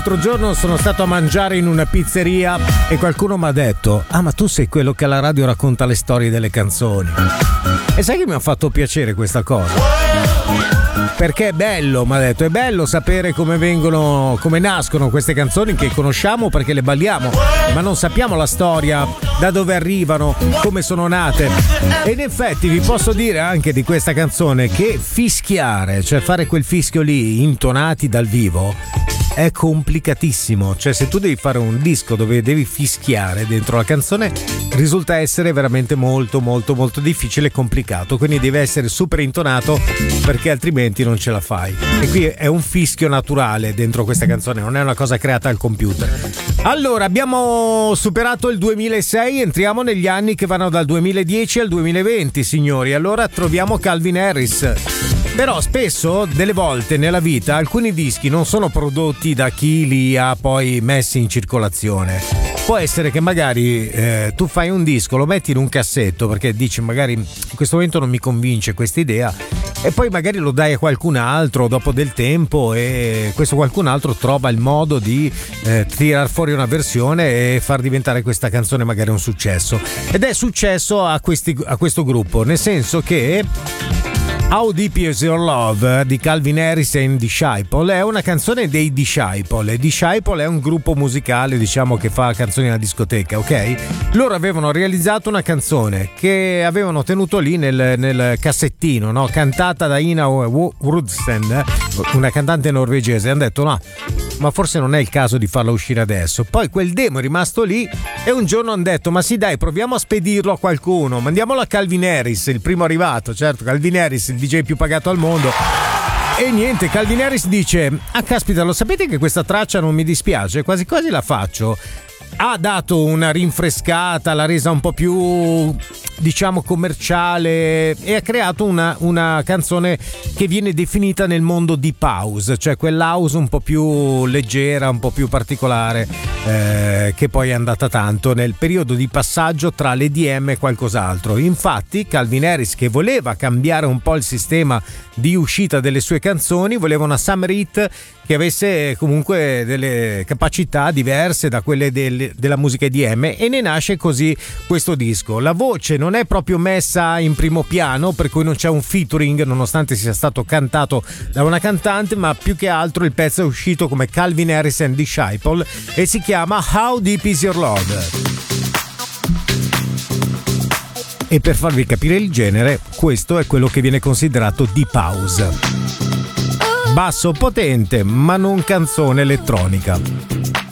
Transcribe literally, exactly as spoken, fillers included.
l'altro giorno sono stato a mangiare in una pizzeria e qualcuno mi ha detto: ah, ma tu sei quello che alla radio racconta le storie delle canzoni. E sai che mi ha fatto piacere questa cosa? Perché è bello, mi ha detto, è bello sapere come vengono, come nascono queste canzoni che conosciamo perché le balliamo, ma non sappiamo la storia, da dove arrivano, come sono nate. E in effetti vi posso dire anche di questa canzone che fischiare, cioè fare quel fischio lì intonati dal vivo, è complicatissimo. Cioè, se tu devi fare un disco dove devi fischiare dentro la canzone, risulta essere veramente molto molto molto difficile e complicato, quindi deve essere super intonato perché altrimenti non ce la fai. E qui è un fischio naturale dentro questa canzone, non è una cosa creata al computer. Allora, abbiamo superato il duemilasei, entriamo negli anni che vanno dal duemiladieci al duemilaventi, signori. Allora troviamo Calvin Harris. Però spesso, delle volte nella vita, alcuni dischi non sono prodotti da chi li ha poi messi in circolazione. Può essere che magari eh, tu fai un disco, lo metti in un cassetto perché dici magari in questo momento non mi convince questa idea, e poi magari lo dai a qualcun altro dopo del tempo e questo qualcun altro trova il modo di eh, tirar fuori una versione e far diventare questa canzone magari un successo. Ed è successo a, questi, a questo gruppo, nel senso che How Deep Is Your Love di Calvin Harris and Disciple è una canzone dei Disciple. Disciple è un gruppo musicale, diciamo, che fa canzoni alla discoteca, ok? Loro avevano realizzato una canzone che avevano tenuto lì nel, nel cassettino, no? Cantata da Ina Wroldsen, una cantante norvegese. Hanno detto no, ma forse non è il caso di farla uscire adesso. Poi quel demo è rimasto lì e un giorno hanno detto ma sì dai, proviamo a spedirlo a qualcuno, mandiamolo a Calvin Harris, il primo arrivato. Certo, Calvin Harris, il D J più pagato al mondo. E niente, Calvin Harris dice: ah caspita, lo sapete che questa traccia non mi dispiace, quasi quasi la faccio. Ha dato una rinfrescata, l'ha resa un po' più, diciamo, commerciale e ha creato una, una canzone che viene definita nel mondo deep house, cioè quell'house un po' più leggera, un po' più particolare, eh, che poi è andata tanto nel periodo di passaggio tra l'E D M e qualcos'altro. Infatti Calvin Harris, che voleva cambiare un po' il sistema di uscita delle sue canzoni, voleva una summer hit che avesse comunque delle capacità diverse da quelle del, della musica E D M, e ne nasce così questo disco. La voce non è proprio messa in primo piano, per cui non c'è un featuring nonostante sia stato cantato da una cantante, ma più che altro il pezzo è uscito come Calvin Harris and Disciple e si chiama How Deep Is Your Love. E per farvi capire il genere, questo è quello che viene considerato deep house. Basso potente, ma non canzone elettronica.